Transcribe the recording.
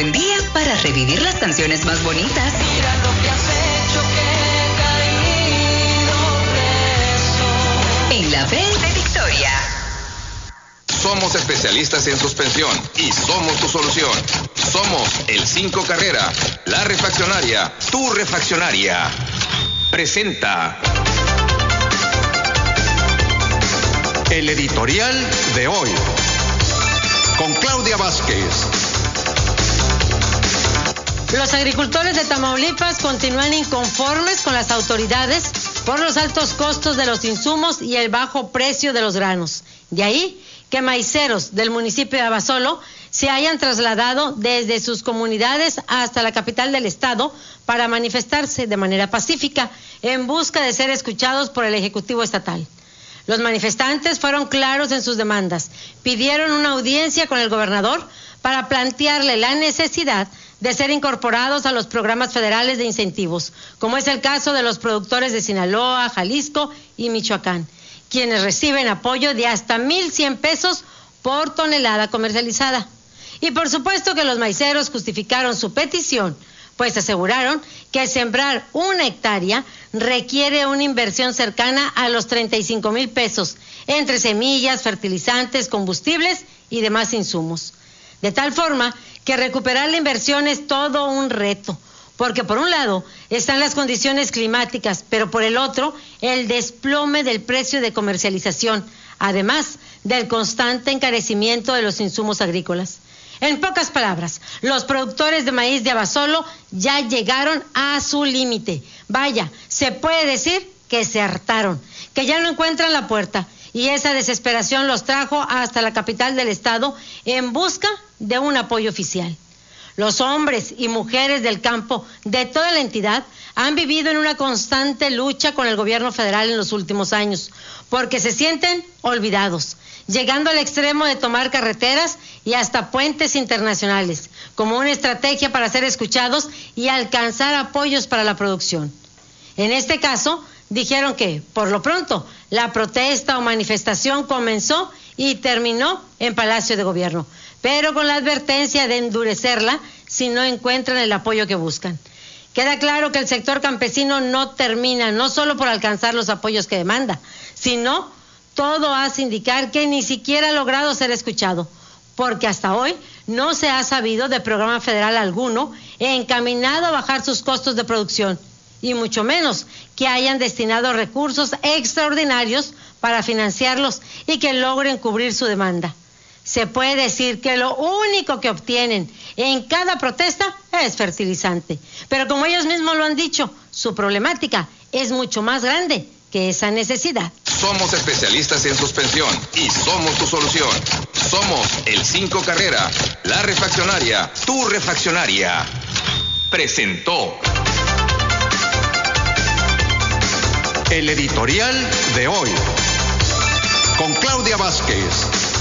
buen día para revivir las canciones más bonitas. Mira lo que has hecho, que he caído preso. En la B de Victoria. Somos especialistas en suspensión y somos tu solución. Somos el 5 Carrera, la refaccionaria, tu refaccionaria. Presenta el editorial de hoy con Claudia Vázquez. Los agricultores de Tamaulipas continúan inconformes con las autoridades por los altos costos de los insumos y el bajo precio de los granos. De ahí que maiceros del municipio de Abasolo se hayan trasladado desde sus comunidades hasta la capital del estado para manifestarse de manera pacífica en busca de ser escuchados por el Ejecutivo Estatal. Los manifestantes fueron claros en sus demandas, pidieron una audiencia con el gobernador para plantearle la necesidad de ser incorporados a los programas federales de incentivos, como es el caso de los productores de Sinaloa, Jalisco y Michoacán, quienes reciben apoyo de hasta 1,100 pesos por tonelada comercializada. Y por supuesto que los maiceros justificaron su petición, pues aseguraron que sembrar 1 hectárea requiere una inversión cercana a los 35,000 pesos, entre semillas, fertilizantes, combustibles y demás insumos. De tal forma que recuperar la inversión es todo un reto, porque por un lado están las condiciones climáticas, pero por el otro el desplome del precio de comercialización, además del constante encarecimiento de los insumos agrícolas. En pocas palabras, los productores de maíz de Abasolo ya llegaron a su límite. Vaya, se puede decir que se hartaron, que ya no encuentran la puerta, y esa desesperación los trajo hasta la capital del estado en busca de un apoyo oficial. Los hombres y mujeres del campo de toda la entidad han vivido en una constante lucha con el gobierno federal en los últimos años, porque se sienten olvidados, llegando al extremo de tomar carreteras y hasta puentes internacionales, como una estrategia para ser escuchados y alcanzar apoyos para la producción. En este caso, dijeron que, por lo pronto, la protesta o manifestación comenzó y terminó en Palacio de Gobierno, pero con la advertencia de endurecerla si no encuentran el apoyo que buscan. Queda claro que el sector campesino no termina, no solo por alcanzar los apoyos que demanda, sino todo hace indicar que ni siquiera ha logrado ser escuchado, porque hasta hoy no se ha sabido de programa federal alguno encaminado a bajar sus costos de producción, y mucho menos que hayan destinado recursos extraordinarios para financiarlos y que logren cubrir su demanda. Se puede decir que lo único que obtienen en cada protesta es fertilizante, pero como ellos mismos lo han dicho, su problemática es mucho más grande que esa necesidad. Somos especialistas en suspensión y somos tu solución. Somos el 5 Carrera, la refaccionaria, tu refaccionaria. Presentó el editorial de hoy con Claudia Vázquez.